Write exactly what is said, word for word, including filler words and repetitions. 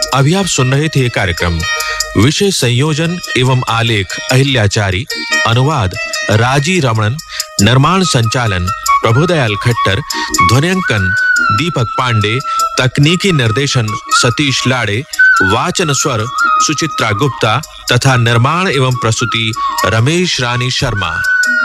अभी आप सुन रहे थे कार्यक्रम विषय संयोजन एवं आलेख अहिल्याचारी, अनुवाद राजी रमणन, निर्माण संचालन प्रभुदयाल खट्टर, ध्वनियांकन दीपक पांडे, तकनीकी निर्देशन सतीश लाड़े, वाचन स्वर सुचित्रा गुप्ता तथा निर्माण एवं प्रस्तुति रमेश रानी शर्मा।